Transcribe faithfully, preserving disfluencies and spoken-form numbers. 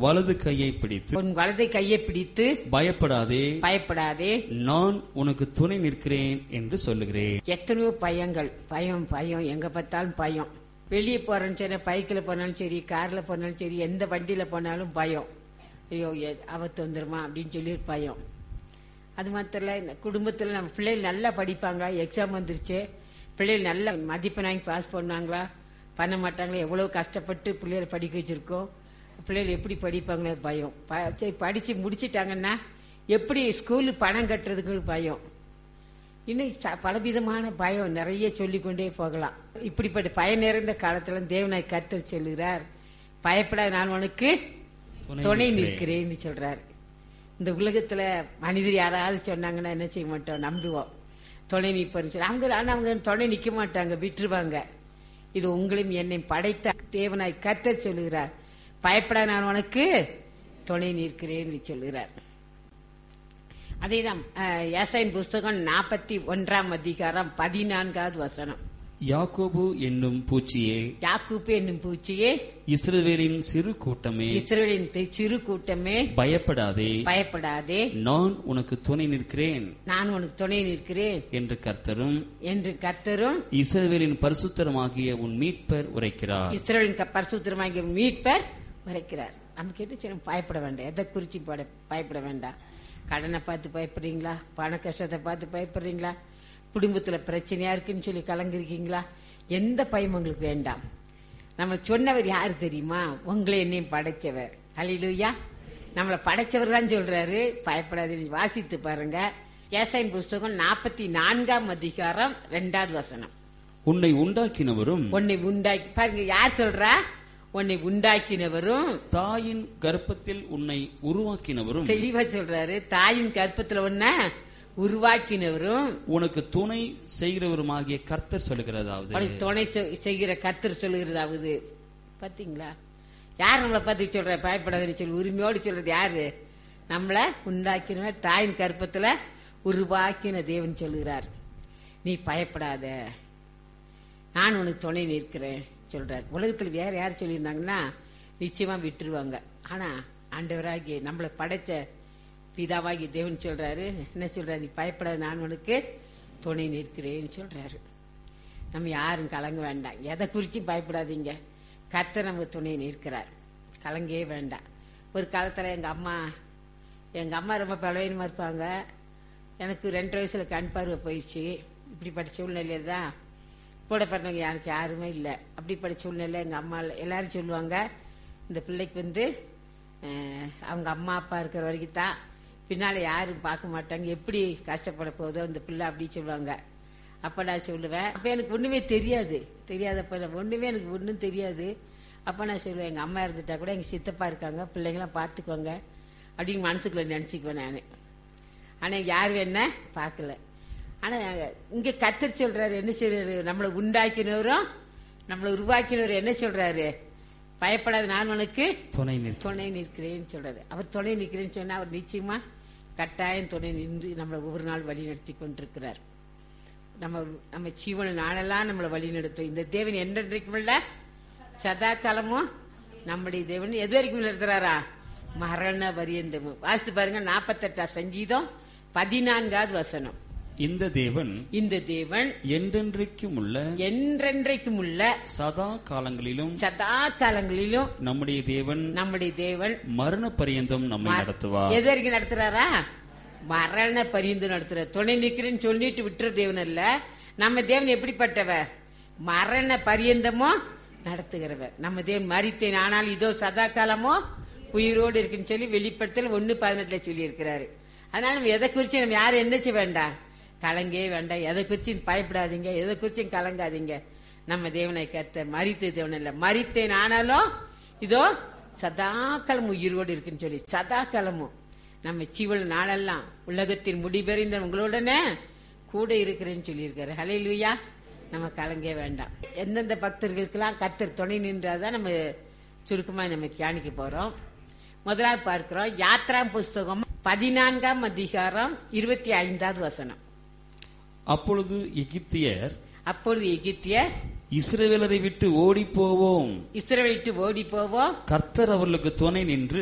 வலது கையை பிடித்து உன் வலது கையை பிடித்து பயப்படாதே பயப்படாதே நான் உனக்கு துணை நிற்கிறேன் என்று சொல்லுகிறேன். எத்தனையோ பயங்கள், பயம் பயம் எங்க பார்த்தாலும் பயம். வெளியே போறேன்னு சரி, பைக்கில் போனாலும் சரி, கார்ல போனாலும் சரி, எந்த வண்டியில போனாலும் பயம். ஐயோ ஆபத்து வந்துருமா அப்படின்னு சொல்லி ஒரு பயம். அது மாத்திரம் இல்ல, குடும்பத்துல நம்ம பிள்ளைகள் நல்லா படிப்பாங்களா, எக்ஸாம் வந்துருச்சு, பிள்ளைகள் நல்ல மதிப்பெண் வாங்கி பாஸ் பண்ணுவாங்களா, பண்ண மாட்டாங்களா, எவ்வளவு கஷ்டப்பட்டு பிள்ளைகளை படிக்க வச்சிருக்கோம், பிள்ளைகள் எப்படி படிப்பாங்களே பயம். சரி படிச்சு முடிச்சிட்டாங்கன்னா எப்படி ஸ்கூலு பணம் கட்டுறதுக்கு பயம். இன்னும் பலவிதமான பயம் நிறைய சொல்லிக்கொண்டே போகலாம். இப்படிப்பட்ட பயம் நிறைந்த காலத்துல தேவனாய் கர்த்தர் சொல்லுகிறார், பயப்படாத நான் உனக்கு துணை நிற்கிறேன்னு சொல்றாரு. இந்த உலகத்துல மனிதர் யாராவது சொன்னாங்கன்னா என்ன செய்ய மாட்டோம், நம்புவோம், துணை நிற்போம். அவங்க ஆனா அவங்க துணை நிக்க மாட்டாங்க, விட்டுருவாங்க. இது உங்களையும் என்னை படைத்த தேவனாய் கர்த்தர் சொல்லுகிறார், பயப்படாத நான் உனக்கு துணை நிற்கிறேன்னு சொல்லுகிறார். அதேதான் ஏசாயின் புஸ்தகம் நாற்பத்தி ஒன்றாம் அதிகாரம் பதினான்காவது வசனம். யாக்கோபு என்னும் பூச்சியே, யாக்கூப்பு என்னும் பூச்சியே, இஸ்ரவேலின் சிறு கூட்டமே, இஸ்ரவேலின் சிறு கூட்டமே, பயப்படாதே பயப்படாதே நான் உனக்கு துணை நிற்கிறேன், நான் உனக்கு துணை நிற்கிறேன் என்று கர்த்தரும் என்று கர்த்தரும் இஸ்ரவேலின் பரிசுத்தருமாகிய உன் மீட்பர் உரைக்கிறார். இஸ்ரவேலின் பரிசுத்தருமாகிய மீட்பர் உரைக்கிறார். நம்ம கேட்டு பயப்பட வேண்டாம், எதை குறிச்சு பயப்பட வேண்டாம். கடனை பார்த்து பயப்படுறீங்களா, பண கஷ்டத்தை பார்த்து பயப்படுறீங்களா, குடும்பத்துல பிரச்சனையா இருக்குன்னு சொல்லி கலங்கிருக்கீங்களா, எந்த பயம் உங்களுக்கு வேண்டாம். நம்ம சொன்னவர் யாரு தெரியுமா, உங்களை என்னையும் படைச்சவர். ஹல்லேலூயா. நம்மளை படைச்சவர் தான் சொல்றாரு, பயப்படாது. வாசித்து பாருங்க, ஏசாயின் புஸ்தகம் நாற்பத்தி நான்காம் அதிகாரம் இரண்டாவது வசனம். உன்னை உண்டாக்கினவரும், உன்னை உண்டாக்கி பாருங்க, யார் சொல்றா, உன்னை உண்டாக்கினவரும் தாயின் கர்ப்பத்தில் உன்னை உருவாக்கினவரும். தெளிவா சொல்றாரு, தாயின் கர்ப்பத்தில் உன்னை உருவாக்கினவரும் உனக்கு துணை செய்கிறவருமாகிய கர்த்தர் சொல்லுகிறதாவது, துணை செய்கிற கர்த்தர் சொல்லுகிறதாவது. பாத்தீங்களா, யார் நம்மளை பத்தி சொல்ற பயப்படாதுன்னு சொல்லி உரிமையோடு சொல்றது யாரு, நம்மள உண்டாக்கின தாயின் கர்ப்பத்துல உருவாக்கின தேவன் சொல்லுகிறார். நீ பயப்படாத, நான் உனக்கு துணை நிற்கிறேன் சொல்றார். உலகத்துல வேற யார் சொல்லியிருந்தாங்கன்னா நிச்சயமா விட்டுருவாங்க. ஆனா ஆண்டவராகிய நம்மளை படைச்ச பிதாவாகி தேவன் சொல்றாரு, என்ன சொல்றாரு, நீ பயப்படாத, நான் உனக்கு துணை நிற்கிறேன்னு சொல்றாரு. நம்ம யாரும் கலங்க வேண்டாம், எதை குறிச்சு பயப்படாதீங்க, கர்த்தர் நமக்கு துணை நிற்கிறார், கலங்கவே வேண்டாம். ஒரு காலத்துல எங்க அம்மா எங்க அம்மா ரொம்ப பலவீனமா இருப்பாங்க. எனக்கு ரெண்டு வயசுல கண் பார்வை போயிடுச்சு. இப்படிப்பட்ட சூழ்நிலையில தான் கூட பிறந்தவங்க எனக்கு யாருமே இல்லை. அப்படிப்பட்ட சூழ்நிலை எங்க அம்மா எல்லாரும் சொல்லுவாங்க, இந்த பிள்ளைக்கு வந்து அவங்க அம்மா அப்பா இருக்கிற வரைக்கும் தான், பின்னால யாரும் பார்க்க மாட்டாங்க, எப்படி கஷ்டப்பட போதோ இந்த பிள்ளை அப்படி சொல்லுவாங்க. அப்ப நான் சொல்லுவேன், அப்ப எனக்கு ஒண்ணுமே தெரியாது, தெரியாதப்ப ஒண்ணுமே எனக்கு ஒன்றும் தெரியாது. அப்ப நான் சொல்லுவேன், எங்க அம்மா இருந்துட்டா கூட எங்க சித்தப்பா இருக்காங்க, பிள்ளைங்களாம் பாத்துக்கோங்க அப்படின்னு மனசுக்குள்ள நினைச்சுக்குவேன் நானு. ஆனா யாரும் என்ன பார்க்கல. ஆனா இங்க கர்த்தர் சொல்றாரு, என்ன சொல்றாரு, நம்மளை உண்டாக்கினவரும் நம்மளை உருவாக்கினவரும் என்ன சொல்றாரு, பயப்படாத, நான் உனக்கு துணை துணை நிற்கிறேன்னு சொல்றாரு. அவர் துணை நிற்கிறேன்னு சொன்னா அவர் நிச்சயமா கட்டாயம் துணை நின்று நம்மளை ஒவ்வொரு நாள் வழி நடத்தி கொண்டிருக்கிறார். நம்ம நம்ம ஜீவன நாளெல்லாம் நம்மளை வழி நடத்தும் இந்த தேவன். என்றைக்கும் இல்ல, சதா காலமும் நம்முடைய தேவன். எது வரைக்கும் நடத்துறாரா, மரண பரியந்தமும். வாசித்து பாருங்க, நாற்பத்தி எட்டாம் சங்கீதம் பதினான்காவது வசனம். இந்த தேவன் இந்த தேவன் என்றென்றைக்கும் உள்ள என்றென்றைக்கும் உள்ள சதா காலங்களிலும் சதா காலங்களிலும் நம்முடைய தேவன் நம்முடைய தேவன் மரண பரியந்தம் நம்மை நடத்துவார். எது வரைக்கும் நடத்துறாரா, மரண பரியந்தம் நடத்துறார். துணை நிற்கிறேன்னு சொல்லிட்டு விட்டுற தேவன் அல்ல. நம்ம தேவன் எப்படிப்பட்டவர், மரண பரியந்தமோ நடத்துகிறவர். நம்ம தேவன் மரித்தேன் ஆனால் இதோ சதா காலமோ உயிரோடு இருக்குன்னு சொல்லி வெளிப்படுத்தல் ஒன்னு பதினெட்டுல சொல்லி இருக்கிறாரு. அதனால நம்ம எதை குறிச்சு நம்ம யாரும் என்ன செய்ய வேண்டாம், கலங்கே வேண்டாம். எதை குறிச்சு பயப்படாதீங்க, எதை குறிச்சும் கலங்காதீங்க. நம்ம தேவனை கர்த்தர் மரித்த தேவன் இல்ல, மரித்தேன் ஆனாலும் இதோ சதா காலம் உயிரோடு இருக்குன்னு சொல்லி, சதா காலமும் நம்ம ஜீவன நாளெல்லாம் உலகத்தின் முடிபெறிந்த உங்களுடனே கூட இருக்கிறேன்னு சொல்லி இருக்காரு. ஹல்லேலூயா. நம்ம கலங்கே வேண்டாம். எந்தெந்த பக்தர்களுக்கெல்லாம் கர்த்தர் துணை நின்றாதான் நம்ம சுருக்கமா நம்ம தியானிக்க போறோம். முதலாவது பார்க்கிறோம், யாத்ரா புஸ்தகம் பதினான்காம் அதிகாரம் இருபத்தி ஐந்தாவது வசனம். அப்பொழுது எகிப்தியர் அப்பொழுது எகிப்தியர் இஸ்ரவேலரை விட்டு ஓடி போவோம், இஸ்ரவேலை விட்டு ஓடி போவோம், கர்த்தர் அவர்களுக்கு துணை நின்று